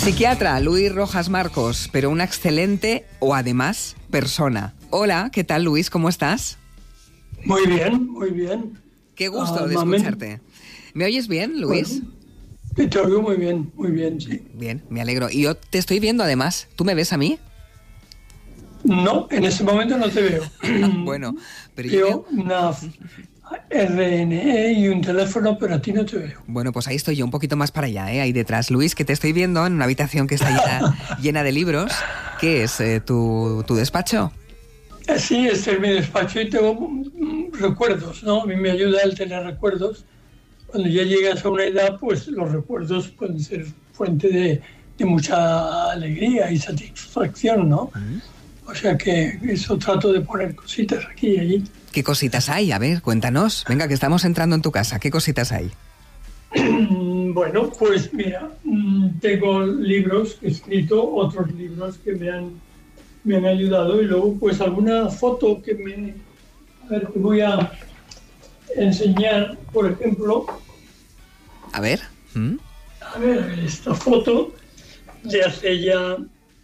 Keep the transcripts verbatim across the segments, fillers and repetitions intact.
Psiquiatra Luis Rojas Marcos, pero una excelente o además persona. Hola, ¿qué tal, Luis? ¿Cómo estás? Muy bien, muy bien. Qué gusto uh, de escucharte. ¿Me oyes bien, Luis? Bueno, te oigo muy bien, muy bien, sí. Bien, me alegro. Y yo te estoy viendo además. ¿Tú me ves a mí? No, en ese momento no te veo. Bueno, pero veo yo veo... una R N E y un teléfono, pero a ti no te veo. Bueno, pues ahí estoy yo, un poquito más para allá, ¿eh? Ahí detrás. Luis, que te estoy viendo en una habitación que está llena, llena de libros. ¿Qué es eh, tu, tu despacho? Sí, este es mi despacho y tengo mm, recuerdos, ¿no? A mí me ayuda el tener recuerdos. Cuando ya llegas a una edad, pues los recuerdos pueden ser fuente de, de mucha alegría y satisfacción, ¿no? Mm. O sea que eso trato de poner cositas aquí y allí. ¿Qué cositas hay? A ver, cuéntanos. Venga, que estamos entrando en tu casa. ¿Qué cositas hay? Bueno, pues mira, tengo libros que he escrito, otros libros que me han, me han ayudado y luego pues alguna foto que me... A ver, te voy a enseñar, por ejemplo... A ver. ¿Mm? A ver, esta foto de hace ya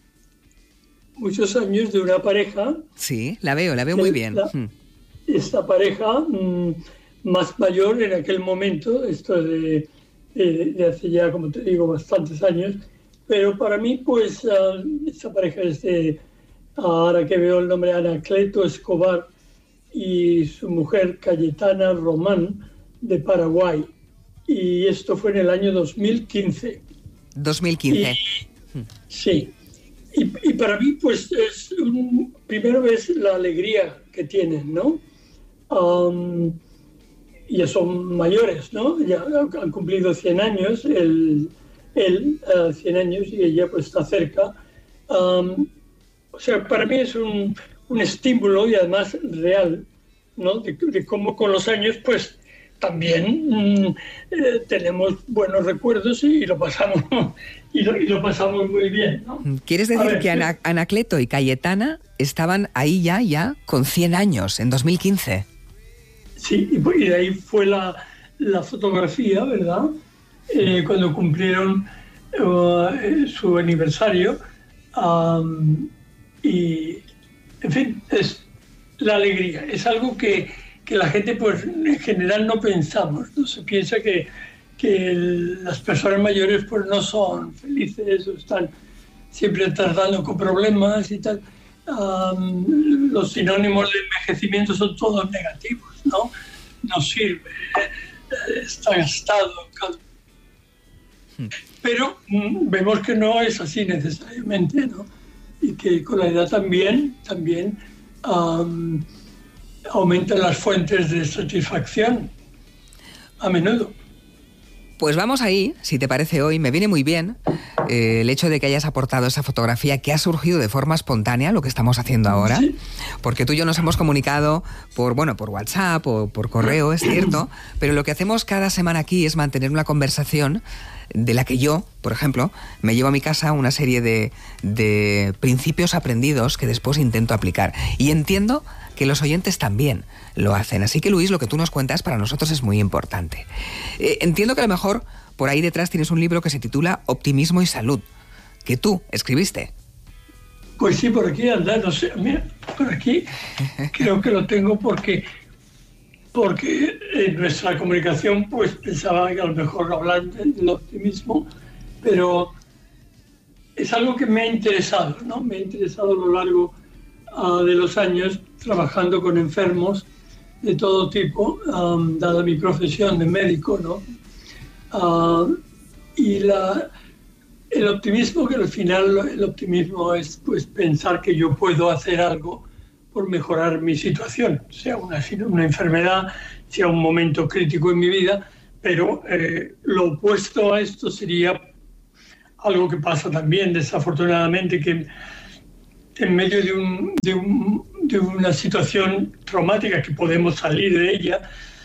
muchos años de una pareja. Sí, la veo, la veo muy bien. La, esta pareja mmm, más mayor en aquel momento, esto de, de, de hace ya, como te digo, bastantes años, pero para mí, pues, uh, esta pareja es de, ahora que veo el nombre, Anacleto Escobar y su mujer Cayetana Román, de Paraguay. Y esto fue en el año dos mil quince. dos mil quince. Y, sí. Y, y para mí, pues, es un, primero es la alegría que tienen, ¿no? Um, ya son mayores, ¿no? Ya han cumplido cien años, él, él uh, cien años y ella pues está cerca. Um, o sea, para mí es un, un estímulo y además real, ¿no? De, de cómo con los años, pues, también mmm, eh, tenemos buenos recuerdos y, y lo pasamos y lo, y lo pasamos muy bien, ¿no? ¿Quieres decir ver, que Ana, Anacleto y Cayetana estaban ahí ya, ya con cien años, en dos mil quince? Sí, y de ahí fue la, la fotografía, ¿verdad? Eh, cuando cumplieron uh, su aniversario. Um, y, en fin, es la alegría. Es algo que, que la gente, pues, en general no pensamos, ¿no? Se piensa que, que el, las personas mayores, pues, no son felices o están siempre tratando con problemas y tal. Um, los sinónimos de envejecimiento son todos negativos, ¿no? No sirve, está gastado. Pero mm, vemos que no es así necesariamente, ¿no? Y que con la edad también, también um, aumentan las fuentes de satisfacción a menudo. Pues vamos ahí, si te parece hoy, me viene muy bien eh, el hecho de que hayas aportado esa fotografía que ha surgido de forma espontánea, lo que estamos haciendo ahora, ¿sí? Porque tú y yo nos hemos comunicado por, bueno, por WhatsApp o por correo, es cierto, pero lo que hacemos cada semana aquí es mantener una conversación de la que yo, por ejemplo, me llevo a mi casa una serie de, de principios aprendidos que después intento aplicar. Y entiendo que los oyentes también lo hacen. Así que, Luis, lo que tú nos cuentas para nosotros es muy importante. Eh, entiendo que a lo mejor por ahí detrás tienes un libro que se titula Optimismo y Salud, que tú escribiste. Pues sí, por aquí anda, no sé, mira, por aquí creo que lo tengo porque, porque en nuestra comunicación pues pensaba que a lo mejor hablar del optimismo, pero es algo que me ha interesado, ¿no? Me ha interesado a lo largo uh, de los años trabajando con enfermos de todo tipo, um, dada mi profesión de médico, ¿no? Uh, y la, el optimismo, que al final el optimismo es pues pensar que yo puedo hacer algo por mejorar mi situación, sea una, una enfermedad, sea un momento crítico en mi vida, pero eh, lo opuesto a esto sería algo que pasa también, desafortunadamente, que en medio de, un, de, un, de una situación traumática que podemos salir de ella,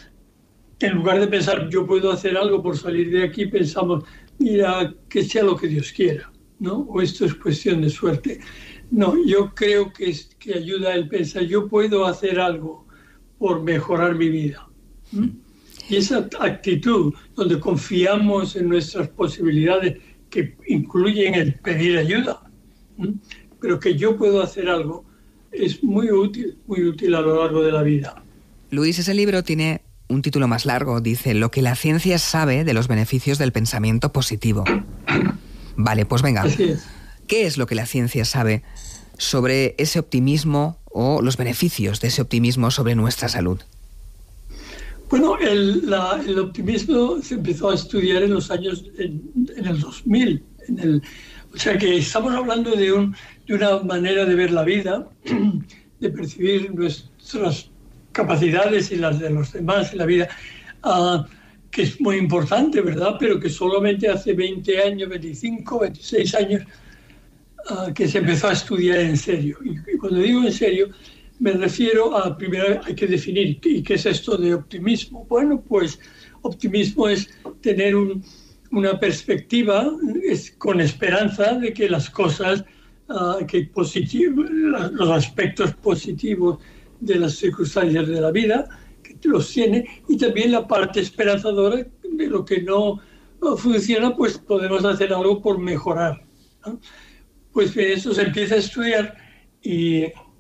en lugar de pensar yo puedo hacer algo por salir de aquí, pensamos, mira, que sea lo que Dios quiera, ¿no? O esto es cuestión de suerte. No, yo creo que, es, que ayuda el pensar, yo puedo hacer algo por mejorar mi vida. ¿Mm? Y esa actitud donde confiamos en nuestras posibilidades, que incluyen el pedir ayuda, ¿m? pero que yo puedo hacer algo, es muy útil, muy útil a lo largo de la vida. Luis, ese libro tiene un título más largo, dice Lo que la ciencia sabe de los beneficios del pensamiento positivo. Vale, pues venga. Así es. ¿Qué es lo que la ciencia sabe sobre ese optimismo o los beneficios de ese optimismo sobre nuestra salud? Bueno, el, la, el optimismo se empezó a estudiar en los años, en, en el dos mil. En el, o sea que estamos hablando de, un, de una manera de ver la vida, de percibir nuestras capacidades y las de los demás en la vida, uh, que es muy importante, ¿verdad? Pero que solamente hace veinte años, veinticinco, veintiséis años, uh, que se empezó a estudiar en serio. Y, y cuando digo en serio, me refiero a, primero hay que definir, ¿y qué es esto de optimismo? Bueno, pues optimismo es tener un, una perspectiva es, con esperanza de que las cosas, uh, que positivo, los aspectos positivos de las circunstancias de la vida, que los tiene, y también la parte esperanzadora de lo que no funciona, pues podemos hacer algo por mejorar, ¿no? Pues bien, eso se empieza a estudiar y,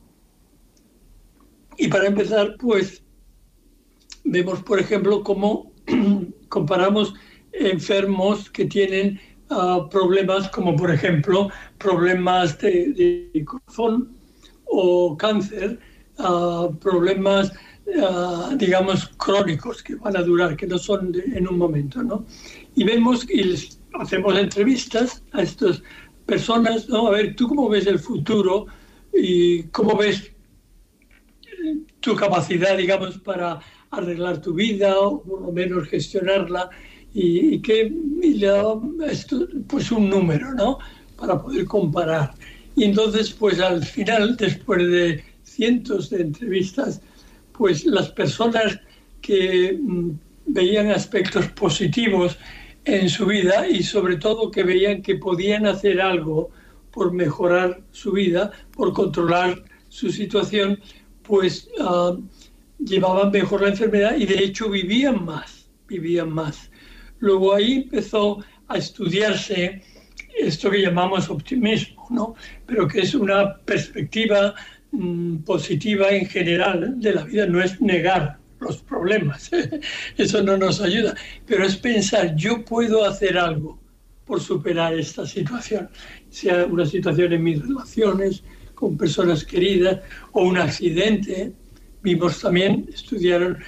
y para empezar, pues vemos, por ejemplo, cómo comparamos enfermos que tienen uh, problemas como, por ejemplo, problemas de, de corazón o cáncer, Uh, problemas, uh, digamos, crónicos que van a durar, que no son de, en un momento, ¿no? Y vemos y les hacemos entrevistas a estas personas, ¿no? A ver, ¿tú cómo ves el futuro y cómo ves tu capacidad, digamos, para arreglar tu vida o por lo menos gestionarla? Y, y que y le da esto, pues un número, ¿no? Para poder comparar. Y entonces, pues al final, después de cientos de entrevistas, pues las personas que mm, veían aspectos positivos en su vida y sobre todo que veían que podían hacer algo por mejorar su vida, por controlar su situación, pues uh, llevaban mejor la enfermedad y de hecho vivían más, vivían más. Luego ahí empezó a estudiarse esto que llamamos optimismo, ¿no? Pero que es una perspectiva positiva en general de la vida, no es negar los problemas, eso no nos ayuda, pero es pensar, yo puedo hacer algo por superar esta situación, sea una situación en mis relaciones con personas queridas o un accidente. Vimos también, estudiaron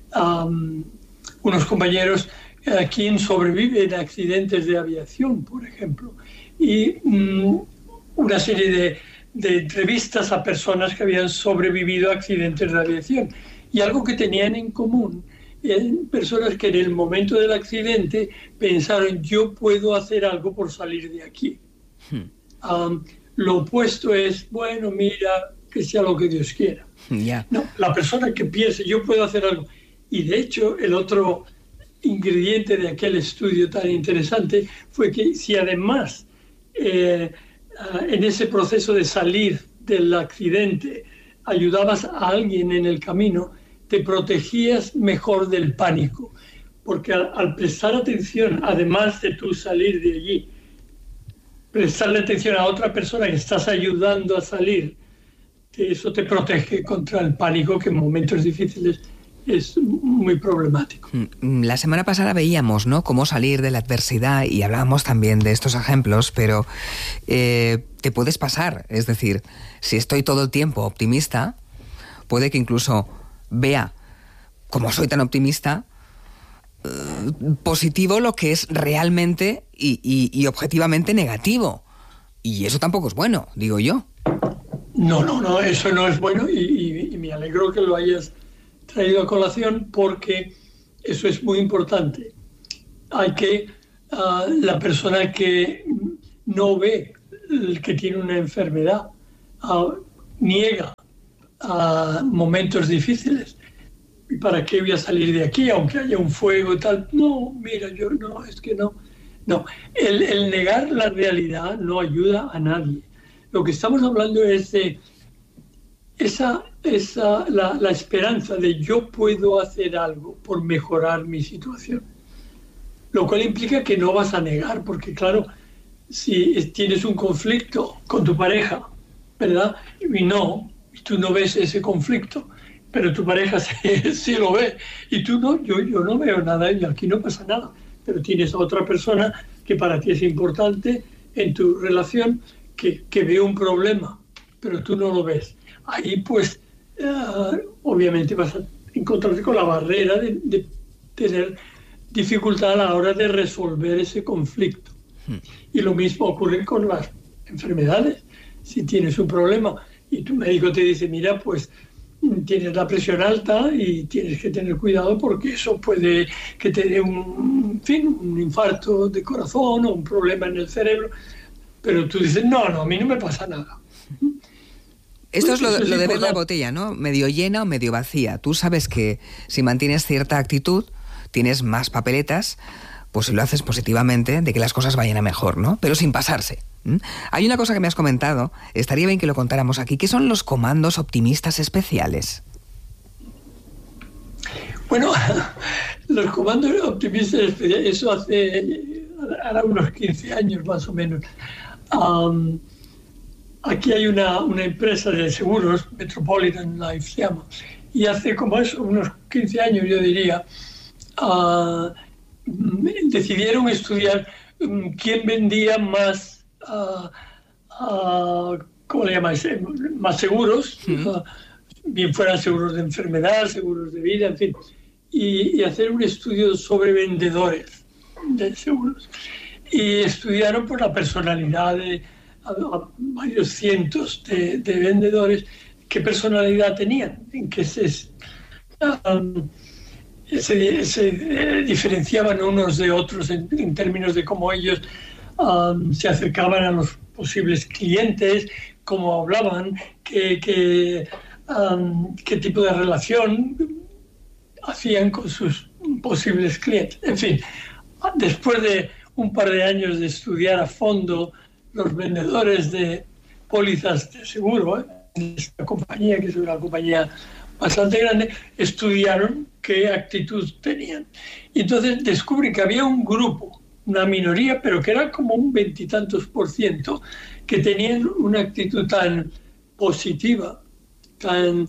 um, unos compañeros a quien sobreviven accidentes de aviación, por ejemplo, y um, una serie de de entrevistas a personas que habían sobrevivido a accidentes de aviación. Y algo que tenían en común, eran personas que en el momento del accidente pensaron, yo puedo hacer algo por salir de aquí. Hmm. Um, lo opuesto es, bueno, mira, que sea lo que Dios quiera. Yeah. No, la persona que piense, yo puedo hacer algo. Y de hecho, el otro ingrediente de aquel estudio tan interesante fue que si además eh, en ese proceso de salir del accidente ayudabas a alguien en el camino, te protegías mejor del pánico, porque al, al prestar atención, además de tú salir de allí, prestarle atención a otra persona que estás ayudando a salir, eso te protege contra el pánico, que en momentos difíciles es muy problemático. La semana pasada veíamos, ¿no?, cómo salir de la adversidad y hablábamos también de estos ejemplos, pero eh, te puedes pasar. Es decir, si estoy todo el tiempo optimista, puede que incluso vea, como soy tan optimista, eh, positivo lo que es realmente y, y, y objetivamente negativo. Y eso tampoco es bueno, digo yo. No, no, no, eso no es bueno y, y, y me alegro que lo hayas traído a colación porque eso es muy importante. Hay que, uh, la persona que no ve que tiene una enfermedad, uh, niega uh, momentos difíciles. ¿Y para qué voy a salir de aquí aunque haya un fuego y tal? No, mira, yo no, es que no. No, el, el negar la realidad no ayuda a nadie. Lo que estamos hablando es de esa, esa la, la esperanza de yo puedo hacer algo por mejorar mi situación. Lo cual implica que no vas a negar, porque claro, si tienes un conflicto con tu pareja, ¿verdad? Y no, y tú no ves ese conflicto, pero tu pareja sí, sí lo ve, y tú no, yo, yo no veo nada, y aquí no pasa nada, pero tienes a otra persona que para ti es importante en tu relación, que, que ve un problema, pero tú no lo ves. Ahí pues uh, obviamente vas a encontrarte con la barrera de, de tener dificultad a la hora de resolver ese conflicto. Hmm. Y lo mismo ocurre con las enfermedades. Si tienes un problema y tu médico te dice, mira, pues tienes la presión alta y tienes que tener cuidado porque eso puede que te dé un, en fin, un infarto de corazón o un problema en el cerebro, pero tú dices, no, no, a mí no me pasa nada. Esto es lo, Eso es lo de ver la botella, ¿no? Medio llena o medio vacía. Tú sabes que si mantienes cierta actitud, tienes más papeletas, pues si lo haces positivamente, de que las cosas vayan a mejor, ¿no? Pero sin pasarse. ¿Mm? Hay una cosa que me has comentado, estaría bien que lo contáramos aquí, ¿qué son los comandos optimistas especiales? Bueno, los comandos optimistas especiales, eso hace ahora unos quince años más o menos. Um, aquí hay una, una empresa de seguros, Metropolitan Life se llama, y hace como eso, unos quince años yo diría, uh, decidieron estudiar um, quién vendía más, uh, uh, ¿cómo le llamáis? Más seguros, mm. uh, bien fueran seguros de enfermedad, seguros de vida, en fin, y, y hacer un estudio sobre vendedores de seguros. Y estudiaron por la personalidad de a, a varios cientos de, de vendedores, qué personalidad tenían, en qué se, um, se, se eh, diferenciaban unos de otros en, en términos de cómo ellos um, se acercaban a los posibles clientes, cómo hablaban, qué, qué, um, qué tipo de relación hacían con sus posibles clientes. En fin, después de un par de años de estudiar a fondo los vendedores de pólizas de seguro, ¿eh? en esta compañía, que es una compañía bastante grande, estudiaron qué actitud tenían. Y entonces descubren que había un grupo, una minoría, pero que era como un veintitantos por ciento, que tenían una actitud tan positiva, tan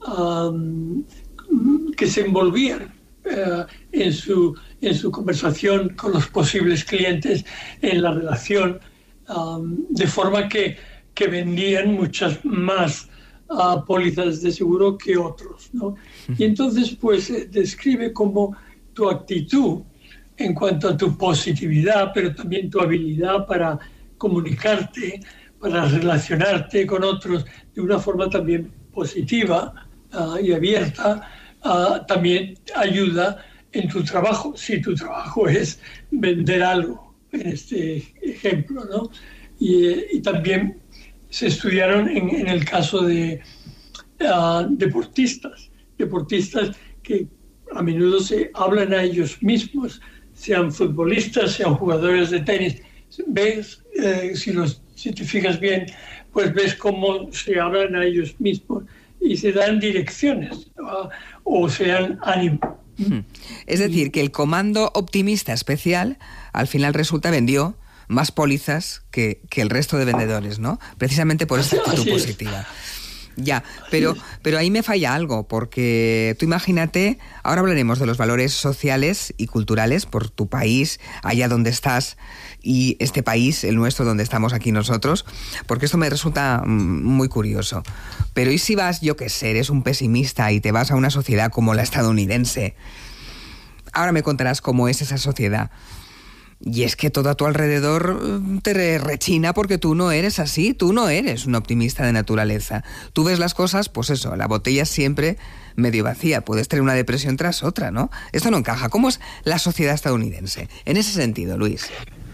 um, que se envolvían uh, en su en su conversación con los posibles clientes, en la relación, um, de forma que, que vendían muchas más uh, pólizas de seguro que otros, ¿no? Y entonces, pues, eh, describe cómo tu actitud en cuanto a tu positividad, pero también tu habilidad para comunicarte, para relacionarte con otros de una forma también positiva uh, y abierta, uh, también ayuda en tu trabajo, si tu trabajo es vender algo, en este ejemplo, ¿no? Y, y también se estudiaron en, en el caso de uh, deportistas, deportistas que a menudo se hablan a ellos mismos, sean futbolistas, sean jugadores de tenis. Ves, eh, si, los, si te fijas bien, pues ves cómo se hablan a ellos mismos y se dan direcciones, uh, o se dan ánimo. Es decir, que el comando optimista especial al final resulta vendió más pólizas que, que el resto de vendedores, ¿no? Precisamente por esta actitud positiva. Ya, pero, pero ahí me falla algo, porque tú imagínate, ahora hablaremos de los valores sociales y culturales por tu país, allá donde estás, y este país, el nuestro, donde estamos aquí nosotros, porque esto me resulta muy curioso. Pero ¿y si vas, yo qué sé, eres un pesimista y te vas a una sociedad como la estadounidense? Ahora me contarás cómo es esa sociedad. Y es que todo a tu alrededor te rechina porque tú no eres así, tú no eres un optimista de naturaleza. Tú ves las cosas, pues eso, la botella siempre medio vacía, puedes tener una depresión tras otra, ¿no? Esto no encaja. ¿Cómo es la sociedad estadounidense? En ese sentido, Luis.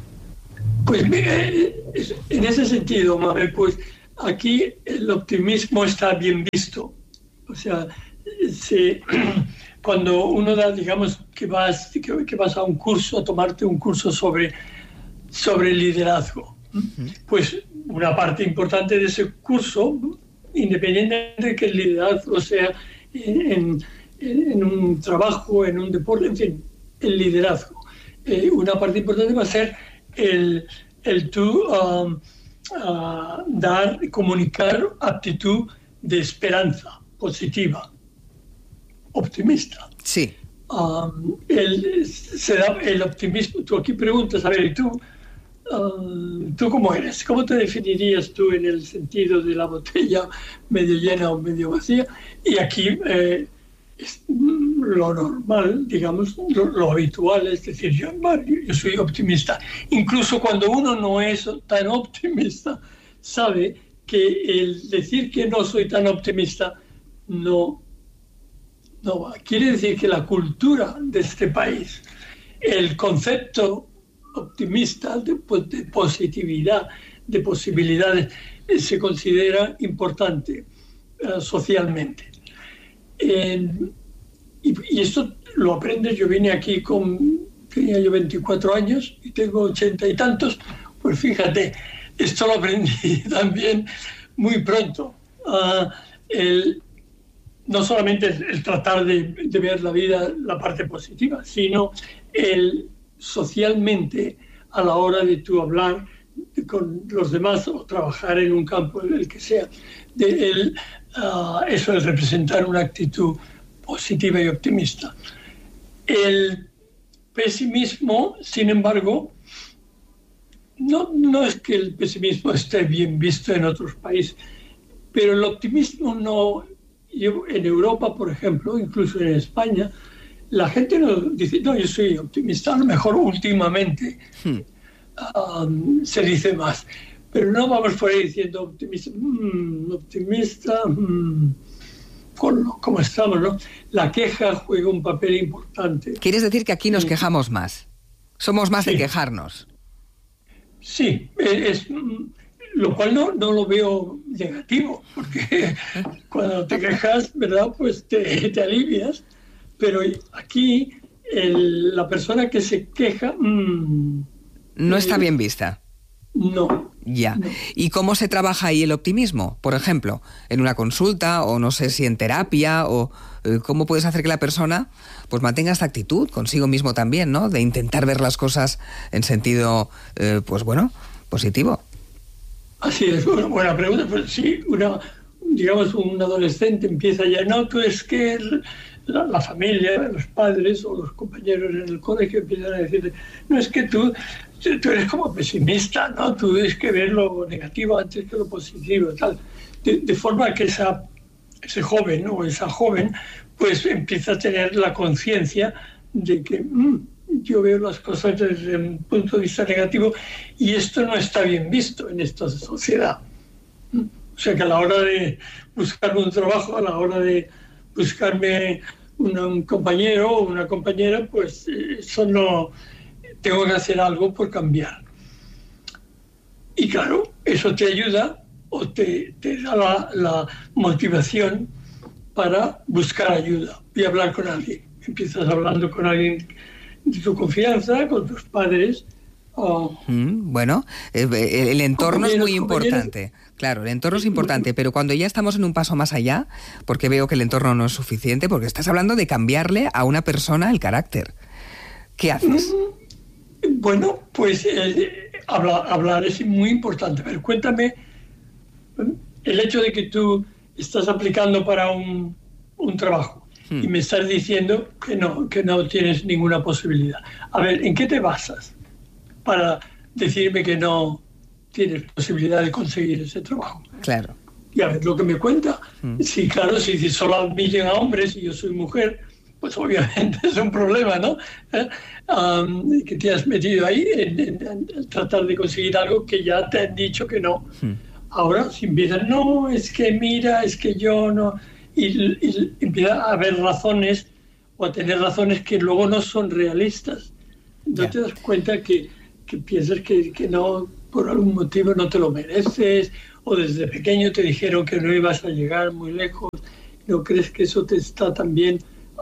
Pues mira, en ese sentido, Mabel, pues aquí el optimismo está bien visto. O sea, se... Cuando uno da, digamos, que vas, que, que vas a un curso, a tomarte un curso sobre, sobre liderazgo, pues una parte importante de ese curso, independientemente de que el liderazgo sea en, en, en un trabajo, en un deporte, en fin, el liderazgo, eh, una parte importante va a ser el, el tú um, uh, dar, comunicar actitud de esperanza positiva, optimista. Sí. Um, el, se da el optimismo. Tú aquí preguntas, a ver, ¿y tú? Uh, ¿Tú cómo eres? ¿Cómo te definirías tú en el sentido de la botella medio llena o medio vacía? Y aquí eh, es lo normal, digamos, lo, lo habitual, es decir, yo, yo soy optimista. Incluso cuando uno no es tan optimista, sabe que el decir que no soy tan optimista no, no va. Quiere decir que la cultura de este país, el concepto optimista de, de positividad, de posibilidades, eh, se considera importante uh, socialmente. Eh, y, y esto lo aprendes. Yo vine aquí con, tenía yo veinticuatro años y tengo ochenta y tantos, pues fíjate, esto lo aprendí también muy pronto. Uh, el, no solamente el, el tratar de, de ver la vida, la parte positiva, sino el socialmente, a la hora de tú hablar con los demás o trabajar en un campo, el que sea, de el, uh, eso es representar una actitud positiva y optimista. El pesimismo, sin embargo, no, no es que el pesimismo esté bien visto en otros países, pero el optimismo no. Yo, en Europa, por ejemplo, incluso en España, la gente no dice, no, yo soy optimista, a lo mejor últimamente hmm. um, se dice más, pero no vamos por ahí diciendo optimista, mmm, optimista, mmm, con lo, como estamos, ¿no? La queja juega un papel importante. ¿Quieres decir que aquí nos sí. quejamos más? Somos más sí. de quejarnos. Sí, es, lo cual no, no lo veo negativo, porque cuando te quejas, ¿verdad? Pues te, te alivias. Pero aquí el, la persona que se queja mmm, no está bien vista. No. Ya. No. ¿Y cómo se trabaja ahí el optimismo? Por ejemplo, en una consulta o no sé si en terapia o eh, cómo puedes hacer que la persona pues mantenga esta actitud consigo mismo también, ¿no? De intentar ver las cosas en sentido, eh, pues bueno, positivo. Así es, una buena pregunta. Pues sí, una, digamos, un adolescente empieza ya, no, tú es que la, la familia, los padres o los compañeros en el colegio empiezan a decirle, no, es que tú, tú eres como pesimista, ¿no? Tú tienes que ver lo negativo antes que lo positivo, tal. De, de forma que esa, ese joven, ¿no? O esa joven, pues empieza a tener la conciencia de que mmm, yo veo las cosas desde un punto de vista negativo y esto no está bien visto en esta sociedad. O sea que a la hora de buscarme un trabajo, a la hora de buscarme una, un compañero o una compañera, pues eso no, tengo que hacer algo por cambiar. Y claro, eso te ayuda o te, te da la, la motivación para buscar ayuda y hablar con alguien. Empiezas hablando con alguien de tu confianza, con tus padres. Oh. Mm, bueno, el, el entorno es muy importante. Claro, el entorno es importante, pero cuando ya estamos en un paso más allá, porque veo que el entorno no es suficiente, porque estás hablando de cambiarle a una persona el carácter. ¿Qué haces? Bueno, pues eh, hablar, hablar es muy importante. Pero cuéntame, el hecho de que tú estás aplicando para un, un trabajo hmm. y me estás diciendo que no, que no tienes ninguna posibilidad. A ver, ¿en qué te basas para decirme que no tienes posibilidad de conseguir ese trabajo? Claro. Y a ver lo que me cuenta. Mm. Sí, claro, si, si solo admiten a hombres y yo soy mujer, pues obviamente es un problema, ¿no? ¿Eh? Um, que te has metido ahí en, en, en tratar de conseguir algo que ya te han dicho que no. Mm. Ahora, si empiezan, no, es que mira, es que yo no... Y, y empieza a haber razones o a tener razones que luego no son realistas. No yeah. te das cuenta que, que piensas que, que no... por algún motivo no te lo mereces, o desde pequeño te dijeron que no ibas a llegar muy lejos, ¿no crees que eso te está también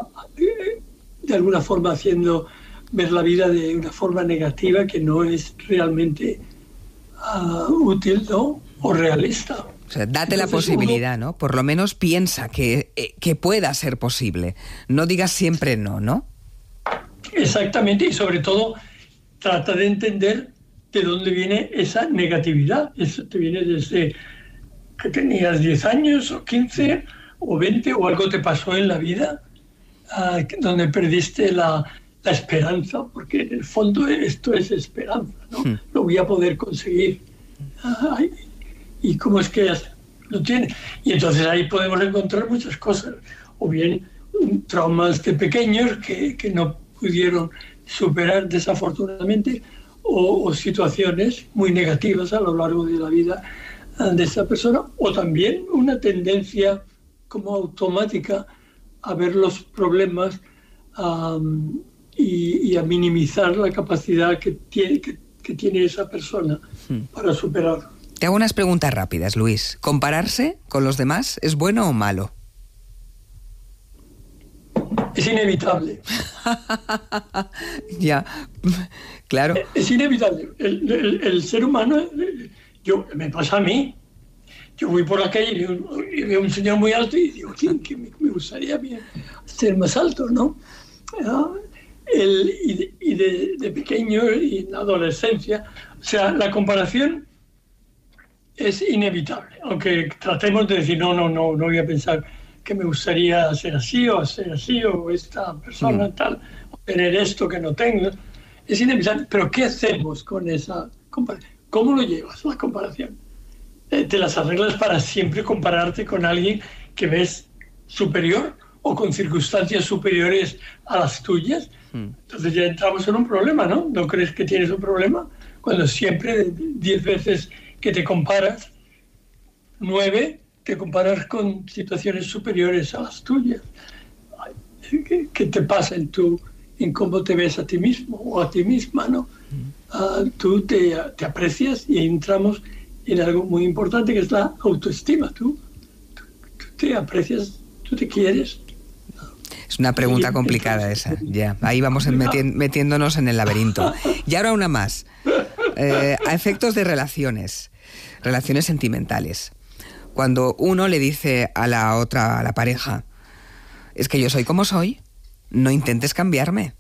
de alguna forma haciendo ver la vida de una forma negativa que no es realmente uh, útil, ¿no? O realista? O sea, date Entonces, la posibilidad, uno... ¿no? Por lo menos piensa que, que pueda ser posible. No digas siempre no, ¿no? Exactamente, y sobre todo trata de entender de dónde viene esa negatividad. Eso te viene desde que tenías diez años o quince o veinte, o algo te pasó en la vida uh, donde perdiste la, la esperanza, porque en el fondo esto es esperanza, ¿no? Sí. Lo voy a poder conseguir. Ay, ¿y cómo es que lo tiene? Y entonces ahí podemos encontrar muchas cosas, o bien traumas de pequeños que, que no pudieron superar desafortunadamente, o, o situaciones muy negativas a lo largo de la vida de esa persona, o también una tendencia como automática a ver los problemas um, y, y a minimizar la capacidad que tiene, que, que tiene esa persona hmm. para superarlo. Te hago unas preguntas rápidas, Luis. ¿Compararse con los demás es bueno o malo? Es inevitable. Ya, claro. Es inevitable. El, el, el ser humano, yo, me pasa a mí. Yo voy por la calle y veo, y veo un señor muy alto y digo, ¿quién? Que me, me gustaría ser más alto, ¿no? ¿Ah? El, y de, y de, de pequeño y en la adolescencia, o sea, la comparación es inevitable. Aunque tratemos de decir, no, no, no, no voy a pensar que me gustaría ser así o ser así, o esta persona mm. tal, o tener esto que no tengo. Es inevitable. Pero ¿qué hacemos con esa comparación? ¿Cómo lo llevas, la comparación? Eh, ¿Te las arreglas para siempre compararte con alguien que ves superior o con circunstancias superiores a las tuyas? Mm. Entonces ya entramos en un problema, ¿no? ¿No crees que tienes un problema? Cuando siempre, diez veces que te comparas, nueve te comparas con situaciones superiores a las tuyas. ¿Qué, qué te pasa en, tu, en cómo te ves a ti mismo o a ti misma, ¿no? Uh, tú te, te aprecias y entramos en algo muy importante que es la autoestima. Tú, tú, tú te aprecias, tú te quieres. Es una pregunta complicada esa, ya. Ahí vamos meti- metiéndonos en el laberinto. Y ahora una más. Eh, a efectos de relaciones, relaciones sentimentales. Cuando uno le dice a la otra, a la pareja, es que yo soy como soy, no intentes cambiarme.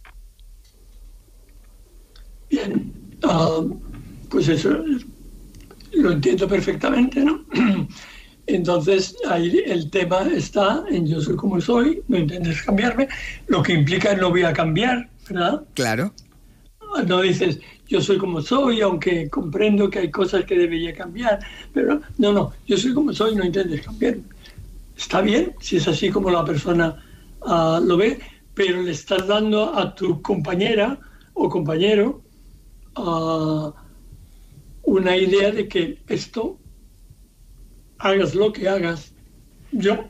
Bien, uh, pues eso lo entiendo perfectamente, ¿no? Entonces ahí el tema está en yo soy como soy, no intentes cambiarme, lo que implica no voy a cambiar, ¿verdad? Claro. No dices yo soy como soy, aunque comprendo que hay cosas que debería cambiar, pero no, no, yo soy como soy, no intentes cambiarme. Está bien, si es así como la persona uh, lo ve, pero le estás dando a tu compañera o compañero uh, una idea de que esto, hagas lo que hagas, yo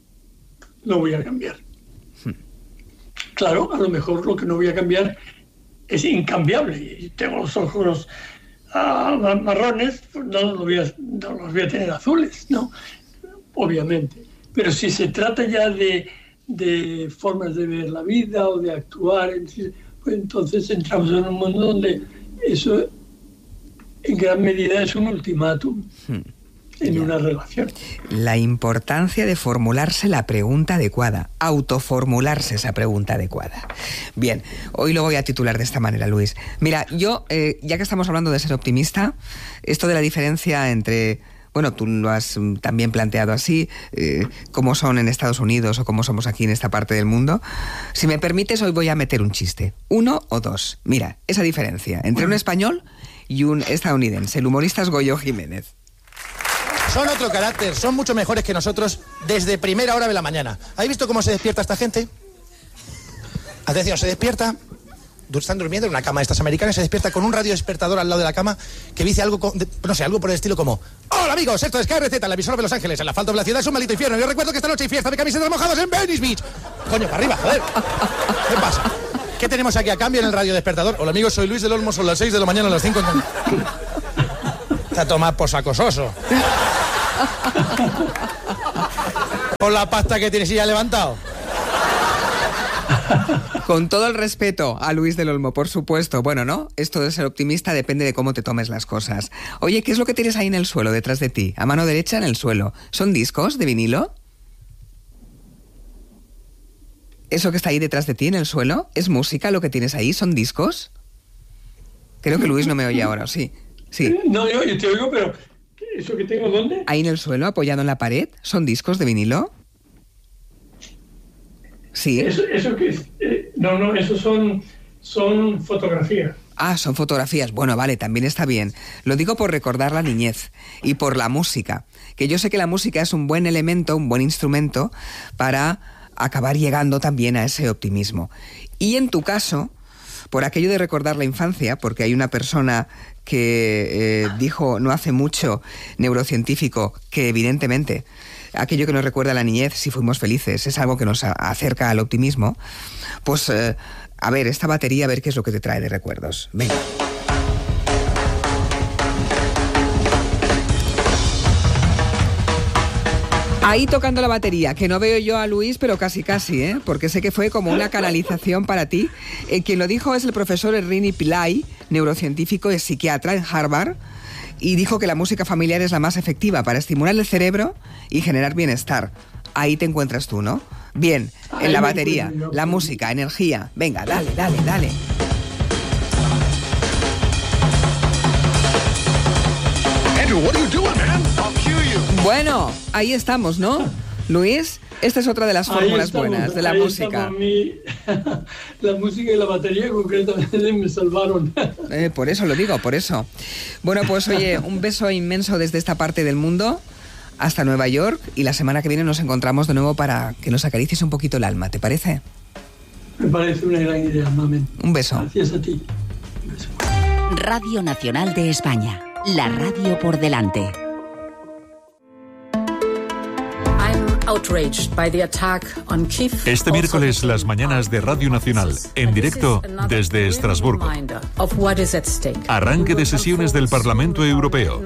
no voy a cambiar. Hmm. Claro, a lo mejor lo que no voy a cambiar es incambiable. Y tengo los ojos uh, marrones, pues no los, voy a, no los voy a tener azules, ¿no? Obviamente. Pero si se trata ya de, de formas de ver la vida o de actuar, pues entonces entramos en un mundo donde eso en gran medida es un ultimátum. Hmm. En ya. Una relación. La importancia de formularse la pregunta adecuada, autoformularse esa pregunta adecuada. Bien, hoy lo voy a titular de esta manera, Luis. Mira, yo, eh, ya que estamos hablando de ser optimista, esto de la diferencia entre, bueno, tú lo has también planteado así, eh, cómo son en Estados Unidos o cómo somos aquí en esta parte del mundo. Si me permites, hoy voy a meter un chiste. Uno o dos. Mira, esa diferencia entre un español y un estadounidense. El humorista es Goyo Jiménez. Son otro carácter, son mucho mejores que nosotros desde primera hora de la mañana. ¿Habéis visto cómo se despierta esta gente? Atención, se despierta, están durmiendo en una cama de estas americanas, se despierta con un radio despertador al lado de la cama que dice algo, con, de, no sé, algo por el estilo como: hola amigos, esto es K R Z, la emisora de Los Ángeles, el asfalto de la ciudad es un maldito infierno. Yo recuerdo que esta noche hay fiesta de camisetas mojadas en Venice Beach. Coño, para arriba, joder. ¿Qué pasa? ¿Qué tenemos aquí a cambio en el radio despertador? Hola amigos, soy Luis del Olmo, son las seis de la mañana, a las cinco... Está tomado por sacososo. Con la pasta que tienes y ya levantado. Con todo el respeto a Luis del Olmo, por supuesto. Bueno, ¿no? Esto de ser optimista depende de cómo te tomes las cosas. Oye, ¿qué es lo que tienes ahí en el suelo, detrás de ti? A mano derecha en el suelo. ¿Son discos de vinilo? ¿Eso que está ahí detrás de ti en el suelo? ¿Es música lo que tienes ahí? ¿Son discos? Creo que Luis no me oye ahora, sí. Sí. No, yo, yo te oigo, pero ¿eso que tengo dónde? Ahí en el suelo, apoyado en la pared, ¿son discos de vinilo? Sí. Eso, eso que eh, no, no, eso son, son fotografías. Ah, son fotografías. Bueno, vale, también está bien. Lo digo por recordar la niñez y por la música. Que yo sé que la música es un buen elemento, un buen instrumento para acabar llegando también a ese optimismo. Y en tu caso, por aquello de recordar la infancia, porque hay una persona que eh, dijo no hace mucho, neurocientífico, que evidentemente aquello que nos recuerda a la niñez, si fuimos felices, es algo que nos acerca al optimismo, pues... Eh, A ver, esta batería, a ver qué es lo que te trae de recuerdos. Venga. Ahí tocando la batería, que no veo yo a Luis, pero casi casi, ¿eh? Porque sé que fue como una canalización para ti. Eh, quien lo dijo es el profesor Srini Pillai, neurocientífico y psiquiatra en Harvard, y dijo que la música familiar es la más efectiva para estimular el cerebro y generar bienestar. Ahí te encuentras tú, ¿no? Bien, en la batería, la música, energía. Venga, dale, dale, dale. Andrew, what are you doing, man? I'll cue you. Bueno, ahí estamos, ¿no? Luis, esta es otra de las fórmulas estamos, buenas de la música. Mi, la música y la batería concretamente me salvaron. Eh, por eso lo digo, por eso. Bueno, pues oye, un beso inmenso desde esta parte del mundo hasta Nueva York, y la semana que viene nos encontramos de nuevo para que nos acaricies un poquito el alma, ¿te parece? Me parece una gran idea, mamen. Un beso. Gracias a ti. Un beso. Radio Nacional de España, la radio por delante. Este miércoles, las mañanas de Radio Nacional, en directo desde Estrasburgo. Arranque de sesiones del Parlamento Europeo.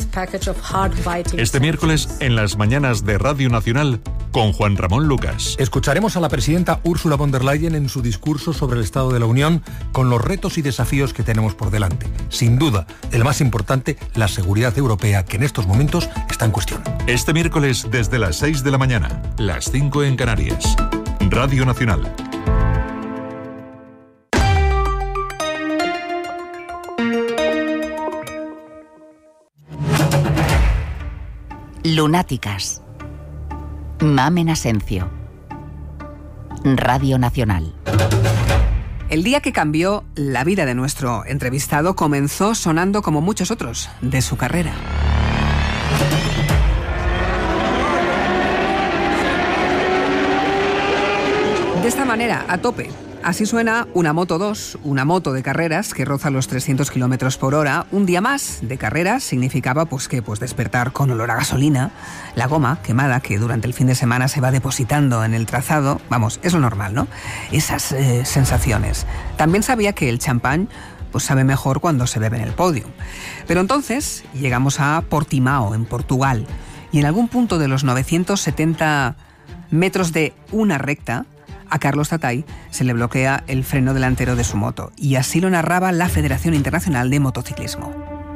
Este miércoles, en las mañanas de Radio Nacional, con Juan Ramón Lucas. Escucharemos a la presidenta Ursula von der Leyen en su discurso sobre el Estado de la Unión, con los retos y desafíos que tenemos por delante. Sin duda, el más importante, la seguridad europea, que en estos momentos está en cuestión. Este miércoles, desde las seis de la mañana, las cinco en Canarias. Radio Nacional. Lunáticas. Mamen Asencio. Radio Nacional. El día que cambió la vida de nuestro entrevistado comenzó sonando como muchos otros de su carrera. De esta manera, a tope. Así suena una Moto dos, una moto de carreras que roza los trescientos kilómetros por hora. Un día más de carreras significaba pues que pues despertar con olor a gasolina, la goma quemada que durante el fin de semana se va depositando en el trazado. Vamos, es lo normal, ¿no? Esas eh, sensaciones. También sabía que el champán pues sabe mejor cuando se bebe en el podio. Pero entonces llegamos a Portimao, en Portugal, y en algún punto de los novecientos setenta metros de una recta, a Carlos Tatay se le bloquea el freno delantero de su moto, y así lo narraba la Federación Internacional de Motociclismo.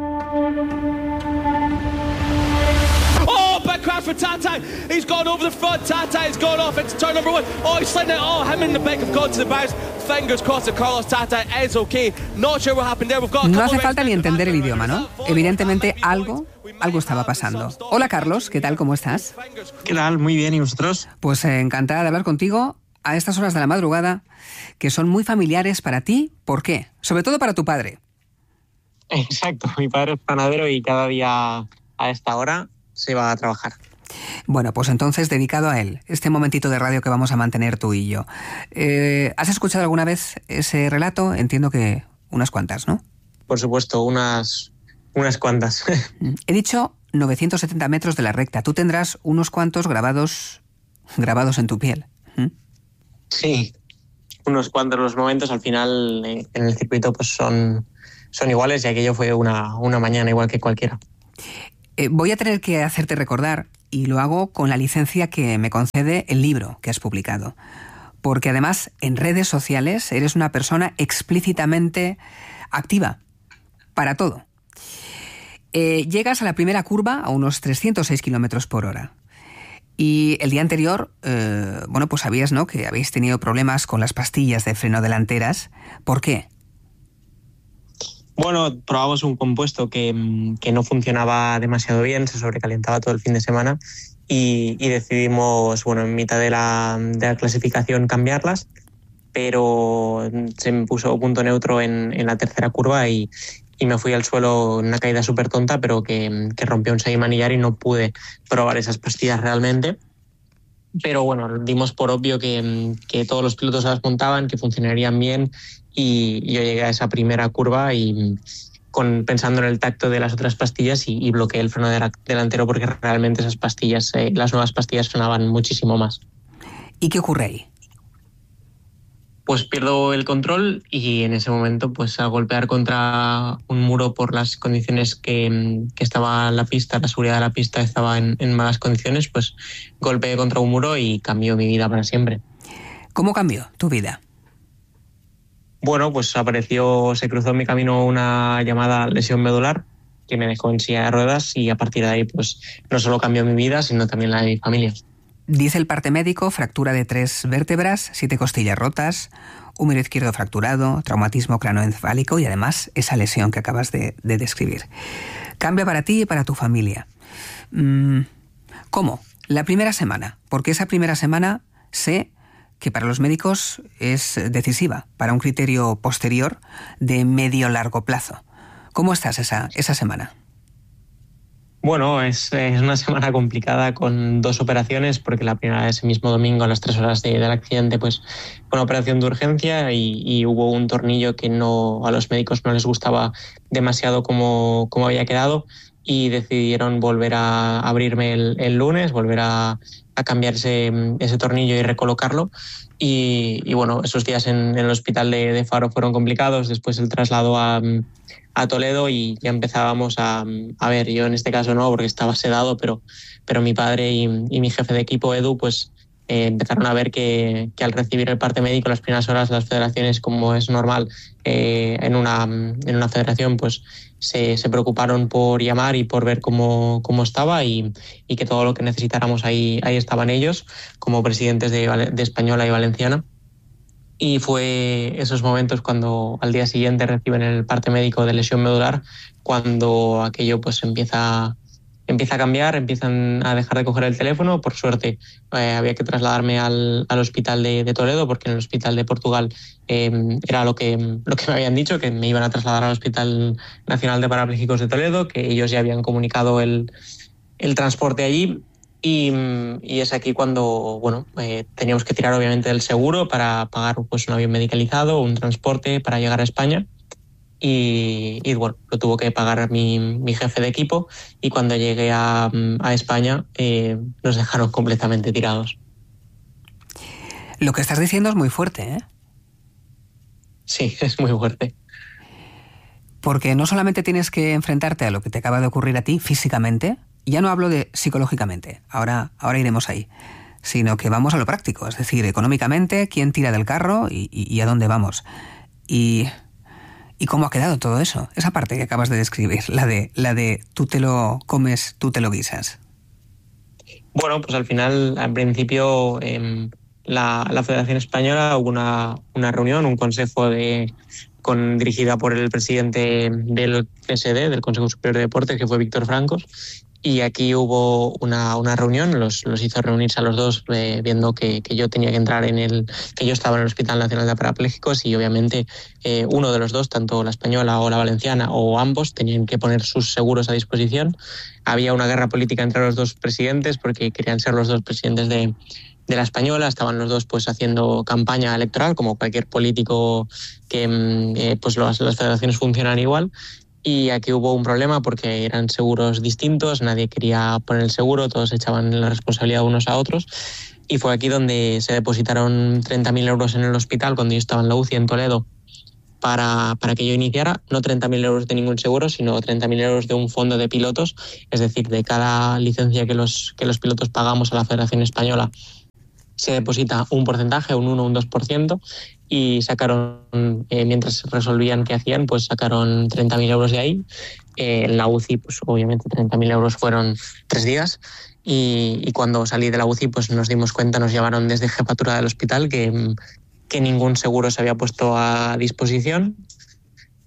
Oh, back crash for Tatay. He's gone over the front. Tatay's gone off into turn number one. Oh, he's sliding it. Oh, him and the bike have gone to the bows. Fingers crossed that Carlos Tatay is okay. Not sure what happened there. We've got. No hace falta ni entender el idioma, ¿no? Evidentemente algo, algo estaba pasando. Hola Carlos, ¿qué tal? ¿Cómo estás? ¿Qué tal? Muy bien, ¿y vosotros? Pues eh, encantada de hablar contigo a estas horas de la madrugada, que son muy familiares para ti. ¿Por qué? Sobre todo para tu padre. Exacto, mi padre es panadero y cada día a esta hora se va a trabajar. Bueno, pues entonces dedicado a él, este momentito de radio que vamos a mantener tú y yo. Eh, ¿Has escuchado alguna vez ese relato? Entiendo que unas cuantas, ¿no? Por supuesto, unas, unas cuantas. He dicho novecientos setenta metros de la recta. Tú tendrás unos cuantos grabados, grabados en tu piel. ¿Mm? Sí, unos cuantos. Los momentos al final eh, en el circuito pues son, son iguales, y aquello fue una, una mañana igual que cualquiera. Eh, voy a tener que hacerte recordar, y lo hago con la licencia que me concede el libro que has publicado, porque además en redes sociales eres una persona explícitamente activa para todo. Eh, llegas a la primera curva a unos trescientos seis kilómetros por hora. Y el día anterior, eh, bueno, pues sabías, ¿no?, que habéis tenido problemas con las pastillas de freno delanteras. ¿Por qué? Bueno, probamos un compuesto que, que no funcionaba demasiado bien, se sobrecalentaba todo el fin de semana y, y decidimos, bueno, en mitad de la, de la clasificación cambiarlas, pero se me puso punto neutro en, en la tercera curva y, y me fui al suelo en una caída súper tonta, pero que, que rompió un semimanillar y no pude probar esas pastillas realmente. Pero bueno, dimos por obvio que, que todos los pilotos las montaban, que funcionarían bien, y yo llegué a esa primera curva y con, pensando en el tacto de las otras pastillas y, y bloqueé el freno de, delantero porque realmente esas pastillas, eh, las nuevas pastillas frenaban muchísimo más. ¿Y qué ocurre ahí? Pues pierdo el control y en ese momento, pues al golpear contra un muro por las condiciones que, que estaba la pista, la seguridad de la pista estaba en, en malas condiciones, pues golpeé contra un muro y cambió mi vida para siempre. ¿Cómo cambió tu vida? Bueno, pues apareció, se cruzó en mi camino una llamada lesión medular que me dejó en silla de ruedas y a partir de ahí, pues no solo cambió mi vida, sino también la de mi familia. Dice el parte médico, fractura de tres vértebras, siete costillas rotas, húmero izquierdo fracturado, traumatismo cranoencefálico y además esa lesión que acabas de, de describir. Cambia para ti y para tu familia. ¿Cómo? La primera semana, porque esa primera semana sé que para los médicos es decisiva, para un criterio posterior de medio-largo plazo. ¿Cómo estás esa, esa semana? Bueno, es, es una semana complicada con dos operaciones, porque la primera, ese mismo domingo a las tres horas de, del accidente, pues fue una operación de urgencia y, y hubo un tornillo que no, a los médicos no les gustaba demasiado como, como había quedado y decidieron volver a abrirme el, el lunes, volver a, a cambiar ese, ese tornillo y recolocarlo. Y, y bueno, esos días en, en el hospital de, de Faro fueron complicados, después el traslado a, a Toledo y ya empezábamos a, a ver, yo en este caso no, porque estaba sedado, pero, pero mi padre y, y mi jefe de equipo, Edu, pues eh, empezaron a ver que, que al recibir el parte médico las primeras horas las federaciones, como es normal eh, en, una, en una federación, pues se, se preocuparon por llamar y por ver cómo, cómo estaba y, y que todo lo que necesitáramos ahí, ahí estaban ellos, como presidentes de, de Española y Valenciana. Y fue esos momentos cuando al día siguiente reciben el parte médico de lesión medular, cuando aquello pues empieza, empieza a cambiar, empiezan a dejar de coger el teléfono. Por suerte eh, había que trasladarme al, al hospital de, de Toledo, porque en el hospital de Portugal eh, era lo que, lo que me habían dicho, que me iban a trasladar al Hospital Nacional de Parapléjicos de Toledo, que ellos ya habían comunicado el, el transporte allí. Y, y es aquí cuando bueno eh, teníamos que tirar obviamente del seguro para pagar pues un avión medicalizado, un transporte para llegar a España y, y bueno, lo tuvo que pagar mi, mi jefe de equipo y cuando llegué a, a España eh, nos dejaron completamente tirados. Lo que estás diciendo es muy fuerte, ¿eh? Sí, es muy fuerte. Porque no solamente tienes que enfrentarte a lo que te acaba de ocurrir a ti físicamente, ya no hablo de psicológicamente, ahora, ahora iremos ahí, sino que vamos a lo práctico, es decir, económicamente, quién tira del carro y, y, y a dónde vamos. Y, y cómo ha quedado todo eso, esa parte que acabas de describir, la de, la de tú te lo comes, tú te lo guisas. Bueno, pues al final, al principio, eh, la, la Federación Española hubo una, una reunión, un consejo de... Con, dirigida por el presidente del C S D, del Consejo Superior de Deportes, que fue Víctor Francos, y aquí hubo una, una reunión, los, los hizo reunirse a los dos eh, viendo que, que yo tenía que entrar en el, que yo estaba en el Hospital Nacional de Parapléjicos y obviamente eh, uno de los dos, tanto la española o la valenciana o ambos, tenían que poner sus seguros a disposición. Había una guerra política entre los dos presidentes porque querían ser los dos presidentes de de la española, estaban los dos pues haciendo campaña electoral como cualquier político que eh, pues las, las federaciones funcionan igual y aquí hubo un problema porque eran seguros distintos, nadie quería poner el seguro, todos echaban la responsabilidad unos a otros y fue aquí donde se depositaron treinta mil euros en el hospital cuando yo estaba en la U C I en Toledo para, para que yo iniciara, no treinta mil euros de ningún seguro, sino treinta mil euros de un fondo de pilotos, es decir, de cada licencia que los, que los pilotos pagamos a la Federación Española se deposita un porcentaje, un uno o un dos por ciento, y sacaron, eh, mientras resolvían qué hacían, pues sacaron treinta mil euros de ahí. Eh, en la U C I, pues obviamente treinta mil euros fueron tres días, y, y cuando salí de la U C I, pues nos dimos cuenta, nos llamaron desde jefatura del hospital que, que ningún seguro se había puesto a disposición,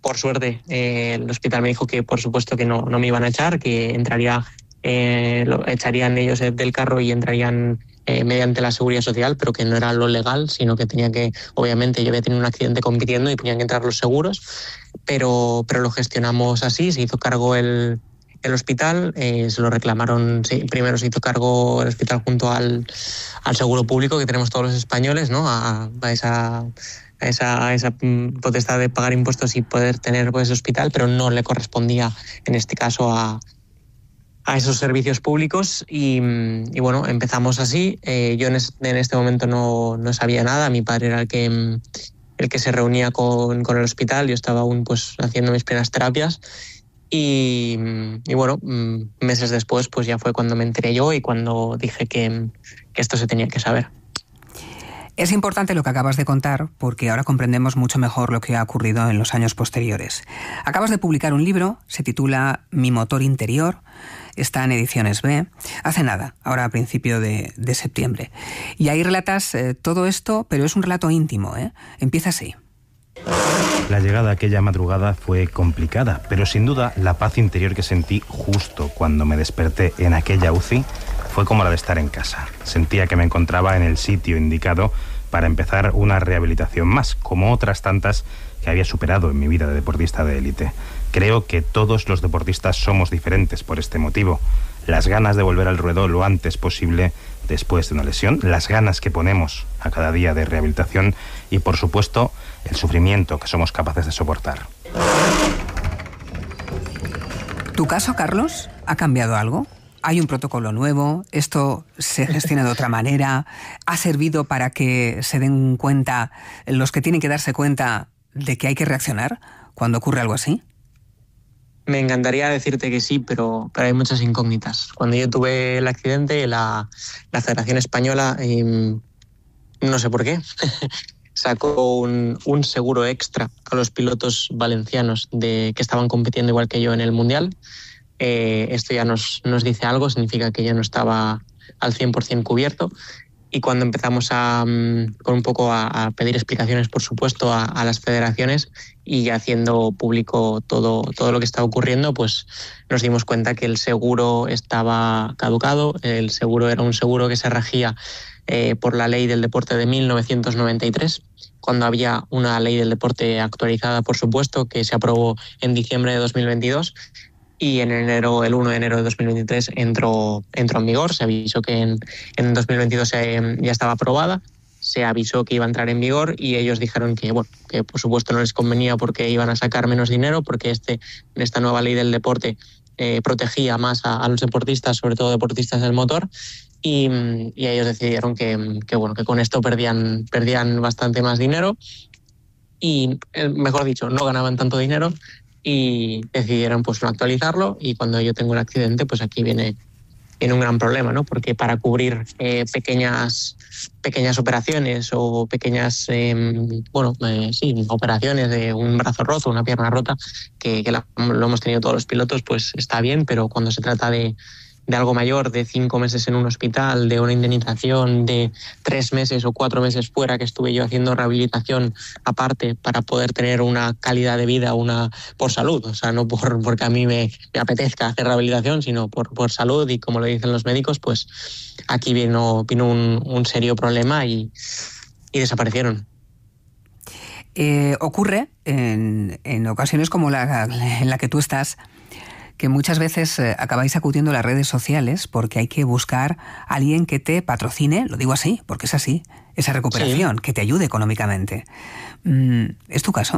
por suerte, eh, el hospital me dijo que por supuesto que no, no me iban a echar, que entraría, eh, lo echarían ellos del carro y entrarían eh, mediante la seguridad social, pero que no era lo legal, sino que tenía que, obviamente yo había tenido un accidente compitiendo y tenían que entrar los seguros, pero, pero lo gestionamos así, se hizo cargo el, el hospital, eh, se lo reclamaron, sí, primero se hizo cargo el hospital junto al, al seguro público que tenemos todos los españoles, ¿no? a, a esa... Esa, esa potestad de pagar impuestos y poder tener pues, ese hospital, pero no le correspondía en este caso a, a esos servicios públicos y, y bueno, empezamos así. Eh, yo en, es, en este momento no, no sabía nada, mi padre era el que, el que se reunía con, con el hospital, yo estaba aún pues, haciendo mis primeras terapias y, y bueno, meses después pues ya fue cuando me enteré yo y cuando dije que, que esto se tenía que saber. Es importante lo que acabas de contar porque ahora comprendemos mucho mejor lo que ha ocurrido en los años posteriores. Acabas de publicar un libro, se titula Mi motor interior, está en Ediciones B, hace nada, ahora a principio de, de septiembre. Y ahí relatas eh, todo esto, pero es un relato íntimo, ¿eh? Empieza así. La llegada aquella madrugada fue complicada, pero sin duda la paz interior que sentí justo cuando me desperté en aquella U C I fue como la de estar en casa. Sentía que me encontraba en el sitio indicado para empezar una rehabilitación más, como otras tantas que había superado en mi vida de deportista de élite. Creo que todos los deportistas somos diferentes por este motivo. Las ganas de volver al ruedo lo antes posible después de una lesión, las ganas que ponemos a cada día de rehabilitación y, por supuesto, el sufrimiento que somos capaces de soportar. ¿Tu caso, Carlos, ha cambiado algo? ¿Hay un protocolo nuevo? ¿Esto se gestiona de otra manera? ¿Ha servido para que se den cuenta los que tienen que darse cuenta de que hay que reaccionar cuando ocurre algo así? Me encantaría decirte que sí, pero, pero hay muchas incógnitas. Cuando yo tuve el accidente, la, la Federación Española, eh, no sé por qué, sacó un, un seguro extra a los pilotos valencianos de, que estaban compitiendo igual que yo en el Mundial. Eh, esto ya nos, nos dice algo, significa que ya no estaba al cien por ciento cubierto. Y cuando empezamos a, con un poco a, a pedir explicaciones, por supuesto, a, a las federaciones y haciendo público todo, todo lo que estaba ocurriendo, pues nos dimos cuenta que el seguro estaba caducado. El seguro era un seguro que se regía eh, por la ley del deporte de mil novecientos noventa y tres, cuando había una ley del deporte actualizada, por supuesto, que se aprobó en diciembre de dos mil veintidós. Y en enero, el uno de enero de dos mil veintitrés entró, entró en vigor. Se avisó que en, en dos mil veintidós se, ya estaba aprobada, se avisó que iba a entrar en vigor y ellos dijeron que, bueno, que por supuesto no les convenía porque iban a sacar menos dinero, porque este, esta nueva ley del deporte eh, protegía más a, a los deportistas, sobre todo deportistas del motor, y, y ellos decidieron que, que, bueno, que con esto perdían, perdían bastante más dinero y, mejor dicho, no ganaban tanto dinero. Y decidieron pues no actualizarlo y cuando yo tengo el accidente pues aquí viene, viene un gran problema, ¿no? Porque para cubrir eh, pequeñas, pequeñas operaciones o pequeñas eh, bueno, eh, sí, operaciones de un brazo roto, una pierna rota, que, que la, lo hemos tenido todos los pilotos, pues está bien, pero cuando se trata de, de algo mayor, de cinco meses en un hospital, de una indemnización de tres meses o cuatro meses fuera, que estuve yo haciendo rehabilitación aparte para poder tener una calidad de vida, una por salud, o sea, no por porque a mí me, me apetezca hacer rehabilitación, sino por, por salud y como lo dicen los médicos, pues aquí vino, vino un, un serio problema y, y desaparecieron. Eh, ocurre en, en ocasiones como la en la que tú estás, que muchas veces eh, acabáis acudiendo a las redes sociales porque hay que buscar a alguien que te patrocine, lo digo así, porque es así, esa recuperación, sí, que te ayude económicamente. ¿Es tu caso?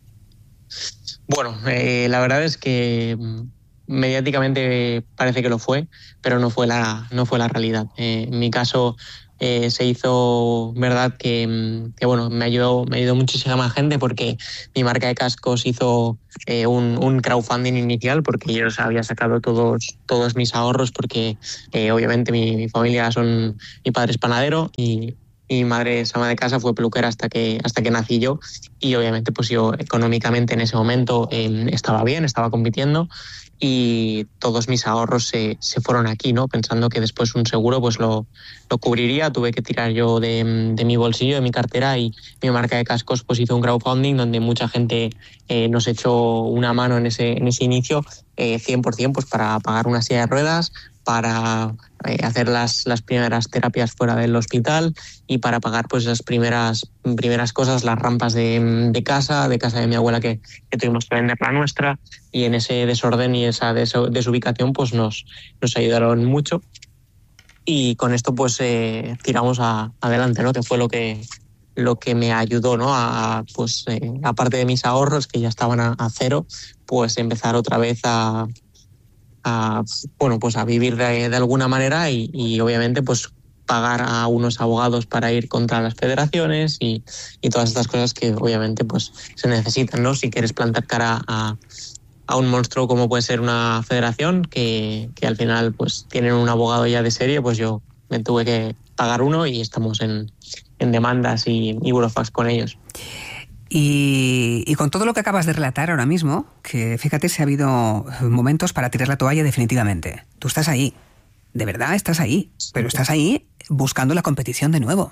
Bueno, eh, la verdad es que mediáticamente parece que lo fue, pero no fue la, no fue la realidad. Eh, en mi caso eh, se hizo, verdad, que, que bueno, me ayudó, me ayudó muchísima gente porque mi marca de cascos hizo eh, un, un crowdfunding inicial porque yo había sacado todos, todos mis ahorros porque eh, obviamente mi, mi familia son, mi padre es panadero y mi madre es ama de casa, fue peluquera hasta que, hasta que nací yo y obviamente pues yo económicamente en ese momento eh, estaba bien, estaba compitiendo y todos mis ahorros se, se fueron aquí, ¿no? Pensando que después un seguro pues lo, lo cubriría. Tuve que tirar yo de, de mi bolsillo, de mi cartera, y mi marca de cascos pues hizo un crowdfunding donde mucha gente eh, nos echó una mano en ese, en ese inicio, eh, cien por ciento pues para pagar una silla de ruedas, para eh, hacer las, las primeras terapias fuera del hospital y para pagar pues las primeras, primeras cosas, las rampas de, de casa, de casa de mi abuela que, que tuvimos que vender la nuestra, y en ese desorden y esa des- desubicación pues nos, nos ayudaron mucho, y con esto pues eh, tiramos a, adelante, ¿no? Que fue lo que, lo que me ayudó, ¿no? A, pues eh, aparte de mis ahorros que ya estaban a, a cero, pues empezar otra vez a a, bueno, pues a vivir de, de alguna manera y, y obviamente pues pagar a unos abogados para ir contra las federaciones y, y todas estas cosas que obviamente pues se necesitan, ¿no? Si quieres plantar cara a, a un monstruo como puede ser una federación que, que al final pues tienen un abogado ya de serie, pues yo me tuve que pagar uno y estamos en, en demandas y, y burofax con ellos. Y, y con todo lo que acabas de relatar ahora mismo, que fíjate si ha habido momentos para tirar la toalla definitivamente. Tú estás ahí, de verdad estás ahí, pero estás ahí buscando la competición de nuevo.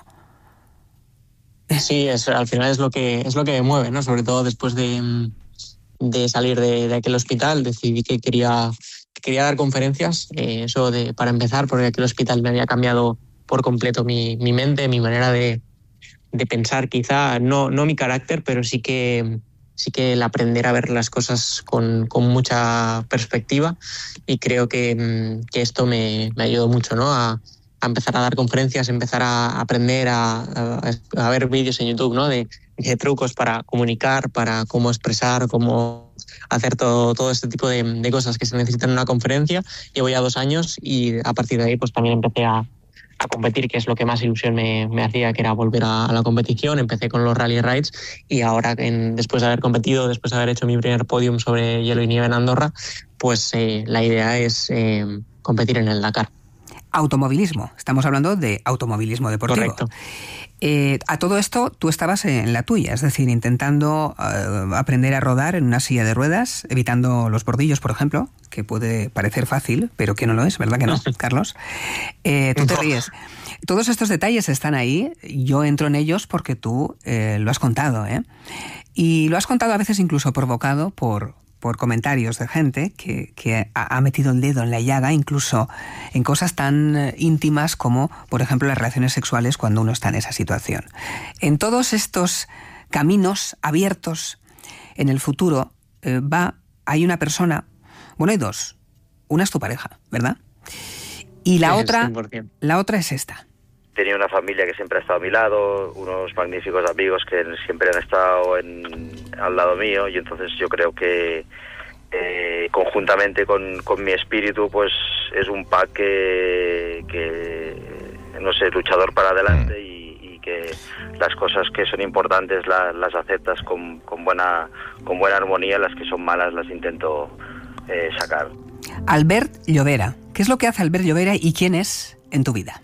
Sí, es, al final es lo que es lo que me mueve, ¿no? Sobre todo después de, de salir de, de aquel hospital, decidí que quería, que quería dar conferencias, eh, eso de para empezar, porque aquel hospital me había cambiado por completo mi, mi mente, mi manera de de pensar, quizá no, no mi carácter, pero sí que, sí que el aprender a ver las cosas con, con mucha perspectiva, y creo que, que esto me, me ayudó mucho, ¿no? A, a empezar a dar conferencias, empezar a aprender a, a, a ver vídeos en YouTube, ¿no? De, de trucos para comunicar, para cómo expresar, cómo hacer todo, todo este tipo de, de cosas que se necesitan en una conferencia. Llevo ya dos años y a partir de ahí pues también empecé a a competir, que es lo que más ilusión me, me hacía, que era volver a, a la competición. Empecé con los rally rides y ahora, en, después de haber competido, después de haber hecho mi primer podium sobre hielo y nieve en Andorra, pues eh, la idea es eh, competir en el Dakar. Automovilismo, estamos hablando de automovilismo deportivo. Correcto. Eh, a todo esto tú estabas en la tuya, es decir, intentando uh, aprender a rodar en una silla de ruedas, evitando los bordillos, por ejemplo, que puede parecer fácil, pero que no lo es, ¿verdad que no, Carlos? Eh, tú te ríes. Todos estos detalles están ahí, yo entro en ellos porque tú eh, lo has contado, ¿eh? Y lo has contado a veces incluso provocado por... por comentarios de gente que, que ha metido el dedo en la llaga, incluso en cosas tan íntimas como, por ejemplo, las relaciones sexuales cuando uno está en esa situación. En todos estos caminos abiertos en el futuro eh, va, hay una persona, bueno, hay dos. Una es tu pareja, ¿verdad? Y la Sí, otra, cien por ciento. la otra es esta. Tenía una familia que siempre ha estado a mi lado, unos magníficos amigos que siempre han estado en, al lado mío, y entonces yo creo que eh, conjuntamente con, con mi espíritu pues es un pack que, que no sé, luchador para adelante, y, y que las cosas que son importantes la, las aceptas con, con, buena, con buena armonía, las que son malas las intento eh, sacar. Albert Llobera. ¿Qué es lo que hace Albert Llobera y quién es en tu vida?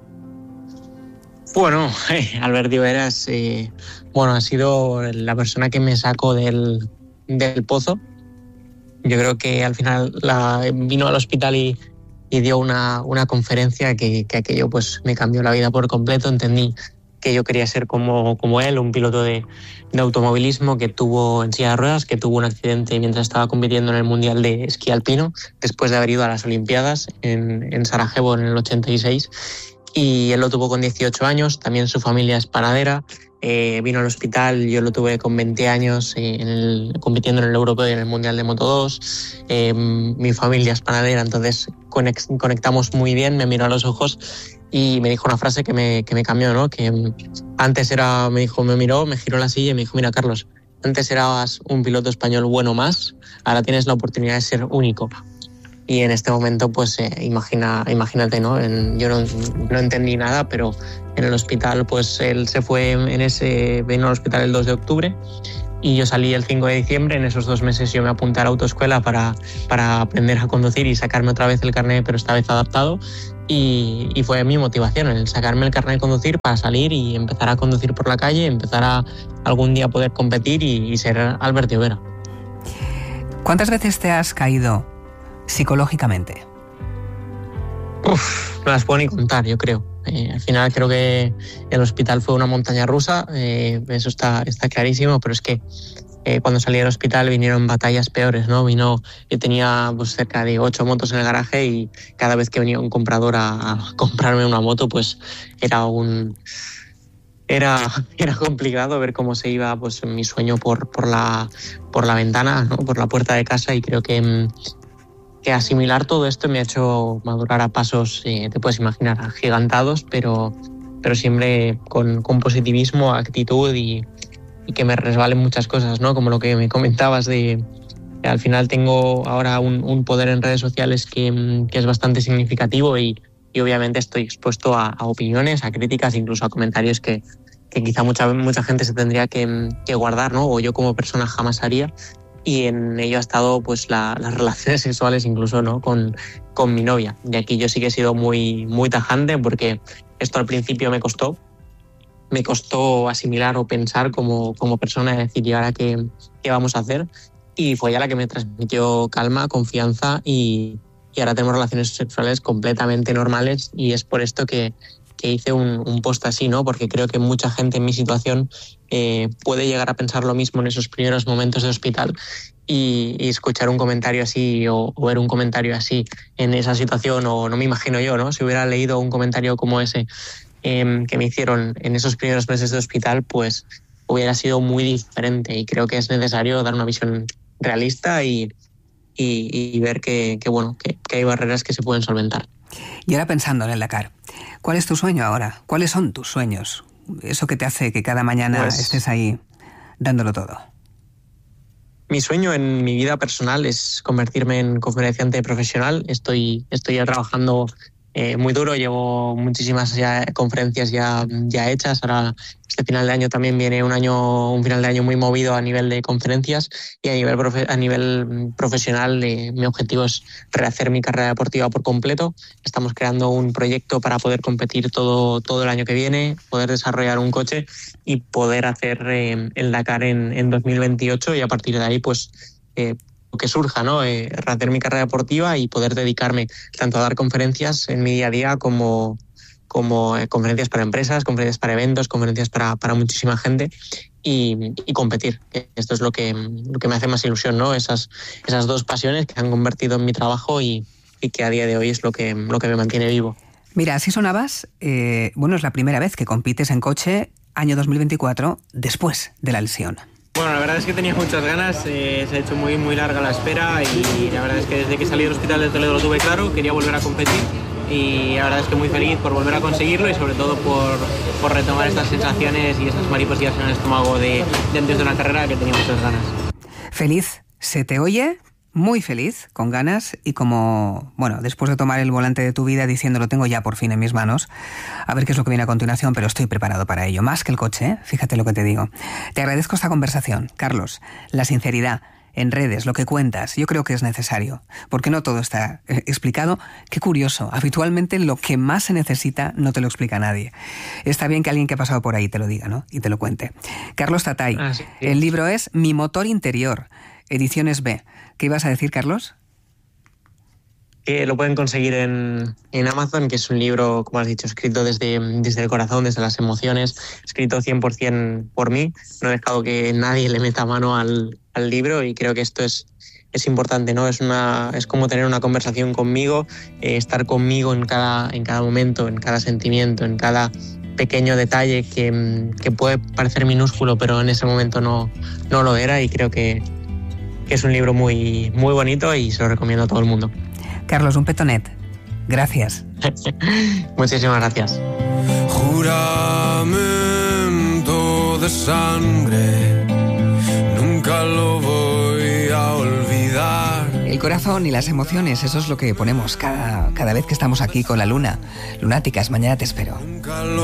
Bueno, eh, Albert Llobera es, eh, bueno, ha sido la persona que me sacó del, del pozo. Yo creo que al final la, vino al hospital y, y dio una, una conferencia que, que aquello pues me cambió la vida por completo. Entendí que yo quería ser como, como él, un piloto de, de automovilismo que tuvo en silla de ruedas, que tuvo un accidente mientras estaba compitiendo en el Mundial de Esquí Alpino, después de haber ido a las Olimpiadas en, en Sarajevo en el ochenta y seis. Y él lo tuvo con dieciocho años, también su familia es panadera, eh, vino al hospital, yo lo tuve con veinte años, eh, en el, compitiendo en el Europeo y en el Mundial de Moto dos, eh, mi familia es panadera, entonces conex, conectamos muy bien, me miró a los ojos y me dijo una frase que me, que me cambió, ¿no? Que antes era, me dijo, me miró, me giró la silla y me dijo, mira Carlos, antes eras un piloto español bueno más, ahora tienes la oportunidad de ser único. Y en este momento, pues eh, imagina, imagínate, ¿no? En, yo no, no entendí nada, pero en el hospital, pues él se fue en ese, vino al hospital el dos de octubre y yo salí el cinco de diciembre. En esos dos meses yo me apunté a la autoescuela para, para aprender a conducir y sacarme otra vez el carnet, pero esta vez adaptado. Y, y fue mi motivación, el sacarme el carnet de conducir para salir y empezar a conducir por la calle, empezar a algún día poder competir y, y ser Albert Llobera. ¿Cuántas veces te has caído psicológicamente? Uf, no las puedo ni contar, yo creo. Eh, al final creo que el hospital fue una montaña rusa, eh, eso está, está clarísimo, pero es que eh, cuando salí del hospital vinieron batallas peores, ¿no? Vino, yo tenía pues, cerca de ocho motos en el garaje y cada vez que venía un comprador a, a comprarme una moto, pues era un... Era, era complicado ver cómo se iba pues, mi sueño por, por, la, por la ventana, ¿no? Por la puerta de casa, y creo que, que asimilar todo esto me ha hecho madurar a pasos, eh, te puedes imaginar, agigantados, pero, pero siempre con, con positivismo, actitud y, y que me resbalen muchas cosas, ¿no? Como lo que me comentabas de... Al final tengo ahora un, un poder en redes sociales que, que es bastante significativo y, y obviamente estoy expuesto a, a opiniones, a críticas, incluso a comentarios que, que quizá mucha, mucha gente se tendría que, que guardar, ¿no? O yo como persona jamás haría. Y en ello ha estado pues la, las relaciones sexuales, incluso, ¿no? con, con mi novia. Y aquí yo sí que he sido muy, muy tajante, porque esto al principio me costó. Me costó asimilar o pensar como, como persona, decir, ¿y ahora qué, qué vamos a hacer? Y fue ella la que me transmitió calma, confianza, y, y ahora tenemos relaciones sexuales completamente normales, y es por esto que, que hice un, un post así, ¿no? Porque creo que mucha gente en mi situación eh, puede llegar a pensar lo mismo en esos primeros momentos de hospital, y, y escuchar un comentario así o, o ver un comentario así en esa situación, o no me imagino yo, ¿no? Si hubiera leído un comentario como ese eh, que me hicieron en esos primeros meses de hospital, pues hubiera sido muy diferente, y creo que es necesario dar una visión realista y, y, y ver que, que, bueno, que, que hay barreras que se pueden solventar. Y ahora pensando en el Dakar, ¿cuál es tu sueño ahora? ¿Cuáles son tus sueños? Eso que te hace que cada mañana pues, estés ahí dándolo todo. Mi sueño en mi vida personal es convertirme en conferenciante profesional. Estoy, estoy ya trabajando eh, muy duro, llevo muchísimas ya conferencias ya, ya hechas. Ahora este final de año también viene un año, un final de año muy movido a nivel de conferencias, y a nivel, profe, a nivel profesional eh, mi objetivo es rehacer mi carrera deportiva por completo. Estamos creando un proyecto para poder competir todo, todo el año que viene, poder desarrollar un coche y poder hacer eh, el Dakar en, en dos mil veintiocho, y a partir de ahí pues eh, lo que surja, ¿no? Eh, rehacer mi carrera deportiva y poder dedicarme tanto a dar conferencias en mi día a día como, como eh, conferencias para empresas, conferencias para eventos, conferencias para, para muchísima gente, y, y competir. Esto es lo que, lo que me hace más ilusión, ¿no? Esas, esas dos pasiones que han convertido en mi trabajo y, y que a día de hoy es lo que, lo que me mantiene vivo. Mira, así sonabas, eh, bueno, es la primera vez que compites en coche, año dos mil veinticuatro, después de la lesión. Bueno, la verdad es que tenía muchas ganas, eh, se ha hecho muy, muy larga la espera, y la verdad es que desde que salí del hospital de Toledo lo tuve claro, quería volver a competir, y la verdad es que muy feliz por volver a conseguirlo, y sobre todo por, por retomar estas sensaciones y estas mariposillas en el estómago de, de antes de una carrera que tenía muchas ganas. Feliz, se te oye muy feliz, con ganas, y como, bueno, después de tomar el volante de tu vida diciendo lo tengo ya por fin en mis manos, a ver qué es lo que viene a continuación, pero estoy preparado para ello, más que el coche, ¿eh? Fíjate lo que te digo. Te agradezco esta conversación, Carlos, la sinceridad en redes, lo que cuentas, yo creo que es necesario, porque no todo está eh, explicado. Qué curioso, habitualmente lo que más se necesita no te lo explica nadie. Está bien que alguien que ha pasado por ahí te lo diga, ¿no? Y te lo cuente. Carlos Tatay, ah, sí, sí. El libro es Mi motor interior, Ediciones B. ¿Qué ibas a decir, Carlos? Que lo pueden conseguir en, en Amazon, que es un libro, como has dicho, escrito desde, desde el corazón, desde las emociones, escrito cien por ciento por mí. No he dejado que nadie le meta mano al, al libro, y creo que esto es, es importante, ¿no? Es, una, es como tener una conversación conmigo, eh, estar conmigo en cada, en cada momento, en cada sentimiento, en cada pequeño detalle que, que puede parecer minúsculo, pero en ese momento no, no lo era, y creo que que es un libro muy, muy bonito, y se lo recomiendo a todo el mundo. Carlos, un petonet. Gracias. Muchísimas gracias. Juramento de sangre, nunca lo voy a olvidar. El corazón y las emociones, eso es lo que ponemos cada, cada vez que estamos aquí con la luna. Lunáticas, mañana te espero.